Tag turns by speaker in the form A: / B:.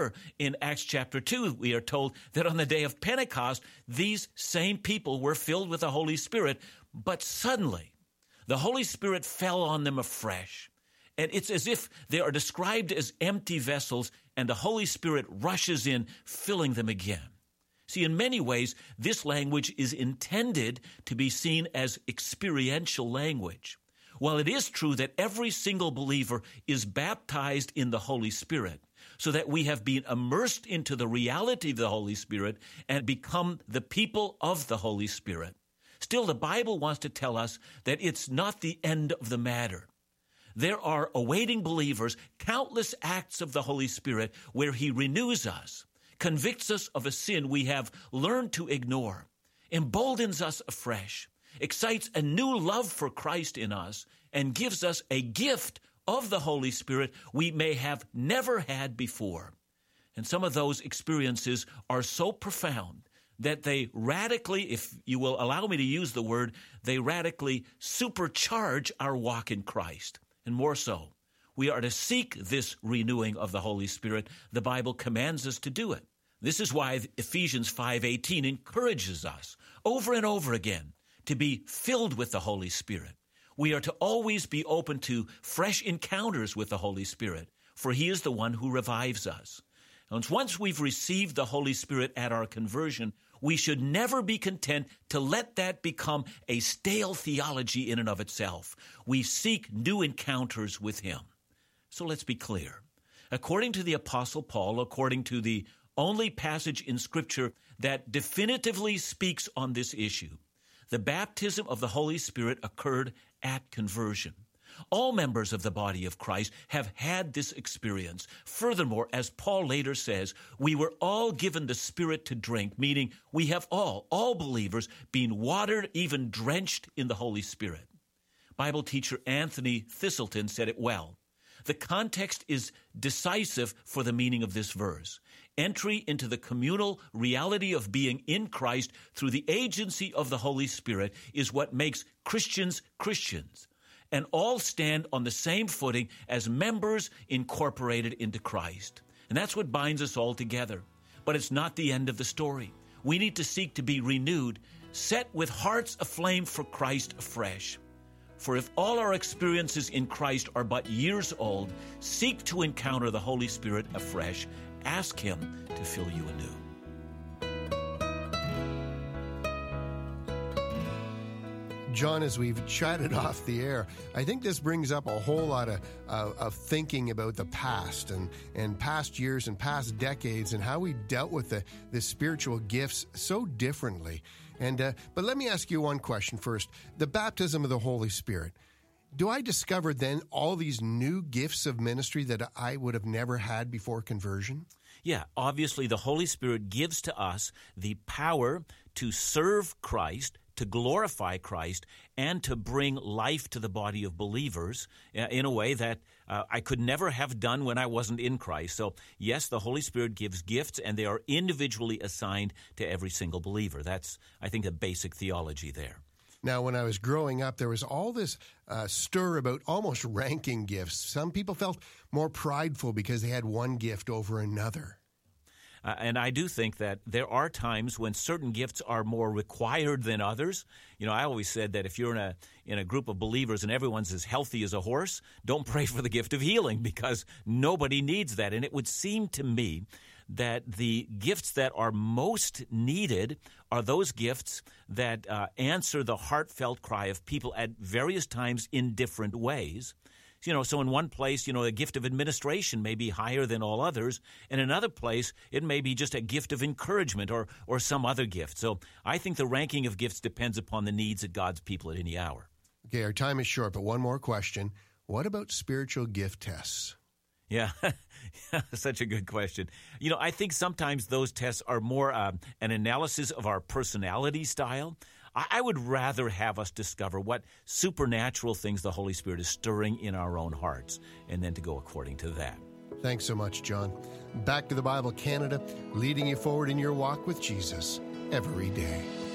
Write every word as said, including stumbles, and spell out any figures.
A: were in Acts chapter two. We are told that on the day of Pentecost, these same people were filled with the Holy Spirit, but suddenly the Holy Spirit fell on them afresh. And it's as if they are described as empty vessels, and the Holy Spirit rushes in, filling them again. See, in many ways, this language is intended to be seen as experiential language. While it is true that every single believer is baptized in the Holy Spirit, so that we have been immersed into the reality of the Holy Spirit and become the people of the Holy Spirit, still the Bible wants to tell us that it's not the end of the matter. There are awaiting believers countless acts of the Holy Spirit where he renews us, convicts us of a sin we have learned to ignore, emboldens us afresh, excites a new love for Christ in us, and gives us a gift of the Holy Spirit we may have never had before. And some of those experiences are so profound that they radically, if you will allow me to use the word, they radically supercharge our walk in Christ. And more so, we are to seek this renewing of the Holy Spirit. The Bible commands us to do it. This is why Ephesians five eighteen encourages us over and over again to be filled with the Holy Spirit. We are to always be open to fresh encounters with the Holy Spirit, for he is the one who revives us. And once we've received the Holy Spirit at our conversion, we should never be content to let that become a stale theology in and of itself. We seek new encounters with him. So let's be clear. According to the Apostle Paul, according to the only passage in Scripture that definitively speaks on this issue, the baptism of the Holy Spirit occurred at conversion. All members of the body of Christ have had this experience. Furthermore, as Paul later says, we were all given the Spirit to drink, meaning we have all, all believers, been watered, even drenched in the Holy Spirit. Bible teacher Anthony Thistleton said it well. The context is decisive for the meaning of this verse. Entry into the communal reality of being in Christ through the agency of the Holy Spirit is what makes Christians Christians. And all stand on the same footing as members incorporated into Christ. And that's what binds us all together. But it's not the end of the story. We need to seek to be renewed, set with hearts aflame for Christ afresh. For if all our experiences in Christ are but years old, seek to encounter the Holy Spirit afresh. Ask him to fill you anew.
B: John, as we've chatted off the air, I think this brings up a whole lot of, uh, of thinking about the past and, and past years and past decades and how we dealt with the, the spiritual gifts so differently. And uh, but let me ask you one question first. The baptism of the Holy Spirit. Do I discover then all these new gifts of ministry that I would have never had before conversion?
A: Yeah, obviously the Holy Spirit gives to us the power to serve Christ, to glorify Christ, and to bring life to the body of believers in a way that uh, I could never have done when I wasn't in Christ. So yes, the Holy Spirit gives gifts, and they are individually assigned to every single believer. That's, I think, a basic theology there.
B: Now, when I was growing up, there was all this uh, stir about almost ranking gifts. Some people felt more prideful because they had one gift over another.
A: Uh, and I do think that there are times when certain gifts are more required than others. You know, I always said that if you're in a in a group of believers and everyone's as healthy as a horse, don't pray for the gift of healing, because nobody needs that. And it would seem to me that the gifts that are most needed are those gifts that uh, answer the heartfelt cry of people at various times in different ways. You know, so in one place, you know, a gift of administration may be higher than all others. In another place, it may be just a gift of encouragement or or some other gift. So I think the ranking of gifts depends upon the needs of God's people at any hour.
B: Okay, our time is short, but one more question. What about spiritual gift tests?
A: Yeah, such a good question. You know, I think sometimes those tests are more uh, an analysis of our personality style. I-, I would rather have us discover what supernatural things the Holy Spirit is stirring in our own hearts, and then to go according to that.
B: Thanks so much, John. Back to the Bible Canada, leading you forward in your walk with Jesus every day.